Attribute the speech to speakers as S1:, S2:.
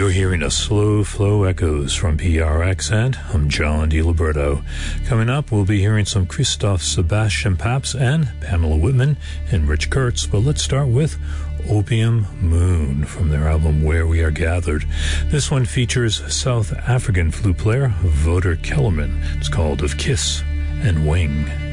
S1: You're hearing a Slow Flow Echoes from PRX, and I'm John DiLiberto. Coming up, we'll be hearing some Christoph Sebastian Paps and Pamela Whitman and Rich Kurtz, but let's start with Opium Moon from their album Where We Are Gathered. This one features South African flute player Wouter Kellerman. It's called Of Kiss and Wing.